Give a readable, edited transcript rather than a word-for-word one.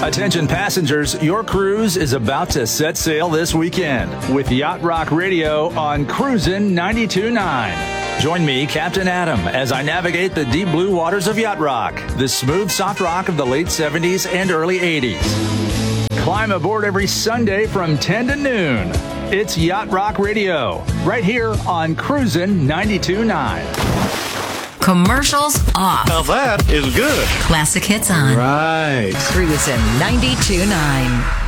Attention passengers, your cruise is about to set sail this weekend with Yacht Rock Radio on Cruisin' 92.9. Join me, Captain Adam, as I navigate the deep blue waters of Yacht Rock, the smooth soft rock of the late 70s and early 80s. Climb aboard every Sunday from 10 to noon. It's Yacht Rock Radio, right here on Cruisin' 92.9. Commercials off. Now that is good. Classic hits on. Right. Cruisin' 92.9.